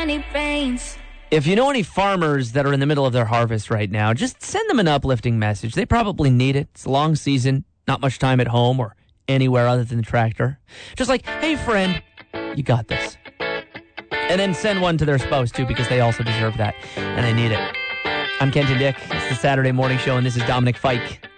many pains. If you know any farmers that are in the middle of their harvest right now, just send them an uplifting message. They probably need it. It's a long season, not much time at home or anywhere other than the tractor. Just like, hey, friend, you got this. And then send one to their spouse, too, because they also deserve that, and they need it. I'm Kenton Dick. It's the Saturday Morning Show, and this is Dominic Fike.